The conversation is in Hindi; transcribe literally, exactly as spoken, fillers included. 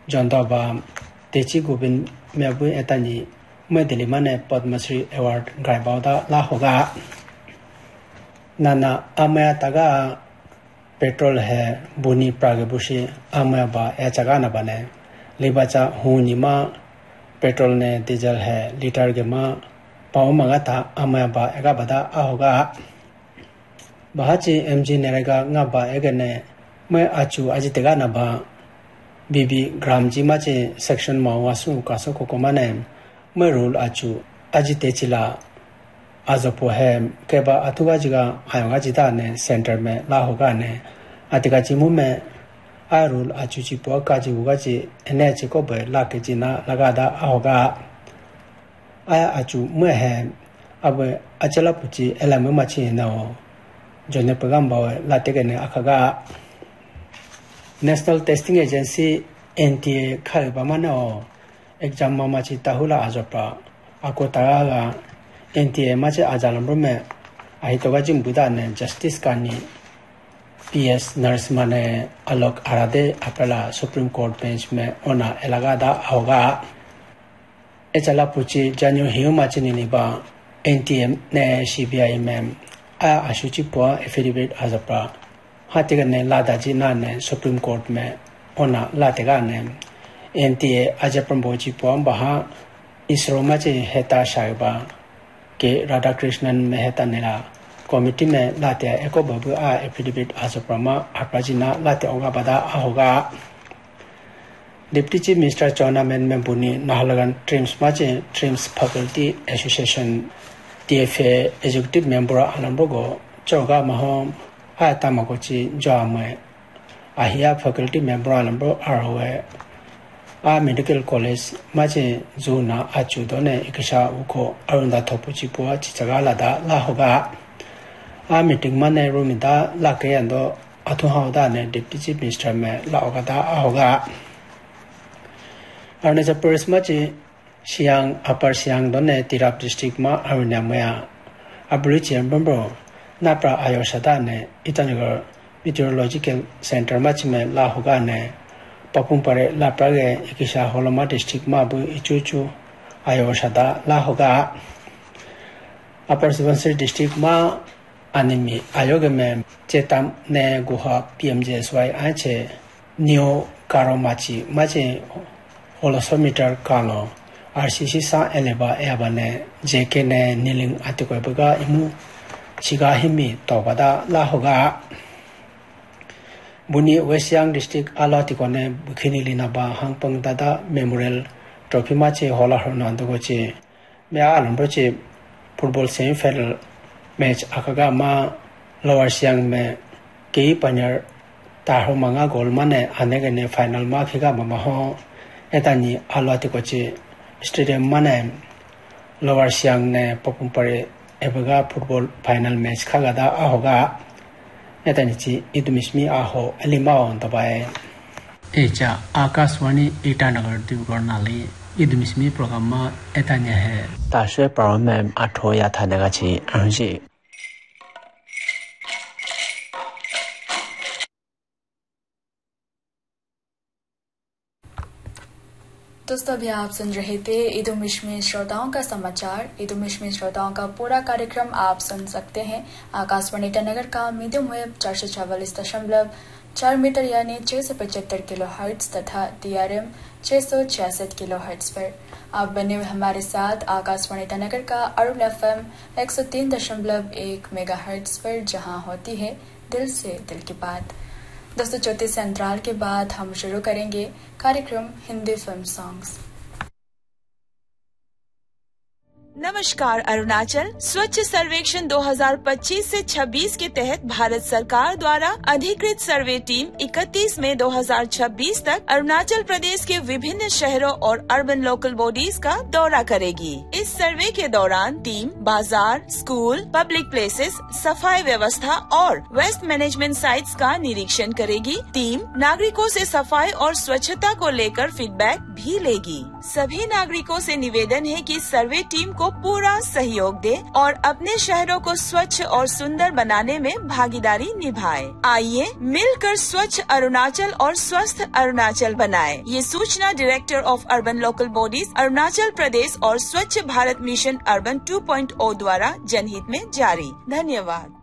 Jondaba Techi Gubin Mebu Etani Medilimane Padmasri Award Graibauda La Hoga Nana Amaya Taga Petrol He Buni Pragabushi Amayaba Echagana Bane Libacha Hunima Petrol Ne Diesel He Liter Gema Paumagata Amayaba Egabada Ahoga Bahachi M G Nerega Ngaba Egane Me Achu Ajitega Naba Bibi Gramji Machi Section Mawasu Kasoko Komane Me Rule Achu Ajitechila Azopo Hem Keba Atugajiga Ayogajita Ne Center Me La Hoga Ne Atigachi Mume I Rule Achuchi Pokaji Ugaji Enechi Kobe Lakijina Lagada Ahoga Aya Achu Mehem Abe Achelapuchi Elamachi No Jone Pagamba Lategane Akaga National Testing Agency N T A Kalbamano Exam Mamachi Tahula Azopa Akotaraga N T A Machi Ajalamrume Ahitogajim Budane Justice Kani P S Nursemane Alok Arade Apela Supreme Court Bench Me Ona Elagada Ahoga Echala Puchi Janyo Hiumachi Niba N T A Ne C B I Mem A Ashuchi Poa Affidavit Azapa Hatigane Ladaji Nane Supreme Court Me Ona Lategane N T A Ajapramboji Poam Baha Isro Machi Heta Shaiba Ke Radhakrishnan Meheta Nela Committee Me Late Eko Babu A Affidavit Azaprama Aprajina Late Ogabada Ahoga Deputy Chief Minister Chona Men Membuni Nahalagan Trims Machi Trims Faculty Association T F A Executive Member Alambogo Choga Mahom Tamagochi Jame Ahia Faculty Member Alambo Arwe A Medical College Machi Zuna Achudone Ikisha Uko Arunda Topuchipua Chichagala da La Hoga A meeting Mane Rumida Lakayando Atuhauda ne Deputy Chief Minister Me La Ogada Ahoga Arnesa Paris Machi Siang Upper Siang Done Tirap District Ma Arunamaya Aboriginal Member Napra Ayoshadane Itanagar Meteorological Center Machime La Hogane Papumpare La Prague Ikisha Holoma District Mabu Ichuchu Ayoshada La Hoga Upper Subansiri District Ma Animi Ayogame Chetam Ne Guha P M J S Y Anche Neo Karomachi Machi Holosometer Kano R C C Sa Eleba Eabane J K Ne Niling Atikobaga Imu Chiga Himi Tobada La Hoga Buni West Yang District Alatikone Bukini Linaba Hangpang Dada Memorial Trophy Machi Hola Hernandogochi Mea Alambochi Football Semi Final Match Akaga Ma Lower Siang Me Ki Panyar Taho Manga Golmane Anegane Final Ma Kiga Mamaho Etani Alatikochi Stadium Mane Lower Siang Ne Popumpare Ebaga Football Final Match Kagada Ahoga Etanichi Idumismi Aho Elimao on the Bay Echa Akaswani Itanagar Dugornali Idumismi Programma Etanya Tashe Paramem Atoya Tanagachi Anji दोस्तों अभी आप सुन रहे थे ईदुमिश्मी श्रोताओं का समाचार। ईदुमिश्मी श्रोताओं का पूरा कार्यक्रम आप सुन सकते हैं आकाशवाणी ईटानगर का मीडियम वेव चार सौ चवालीस दशमलव चार मीटर यानी छह सौ पचहत्तर किलो हर्ट्ज तथा डीआरएम छह सौ छियासठ किलो हर्ट्ज पर। आप बने हुए हमारे साथ आकाशवाणी ईटानगर का अरुण एफएम एक सौ तीन दशमलव एक मेगा हर्ट्ज पर, जहां होती है दिल से दिल की बात। दोस्तों छोटे से अंतराल के बाद हम शुरू करेंगे कार्यक्रम हिंदी फिल्म सॉन्ग्स। नमस्कार। अरुणाचल स्वच्छ सर्वेक्षण दो हज़ार पच्चीस से छब्बीस के तहत भारत सरकार द्वारा अधिकृत सर्वे टीम इकतीस मई दो हज़ार छब्बीस तक अरुणाचल प्रदेश के विभिन्न शहरों और अर्बन लोकल बॉडीज का दौरा करेगी। इस सर्वे के दौरान टीम बाजार, स्कूल, पब्लिक प्लेसेस, सफाई व्यवस्था और वेस्ट मैनेजमेंट साइट्स का निरीक्षण करेगी। टीम नागरिकों से सफाई और स्वच्छता को लेकर फीडबैक भी लेगी। सभी नागरिकों से निवेदन है कि सर्वे टीम को को पूरा सहयोग दे और अपने शहरों को स्वच्छ और सुंदर बनाने में भागीदारी निभाए। आइए मिलकर स्वच्छ अरुणाचल और स्वस्थ अरुणाचल बनाए। ये सूचना director of urban local bodies Arunachal Pradesh और स्वच्छ Bharat mission urban two point ओ द्वारा जनहित में जारी। धन्यवाद।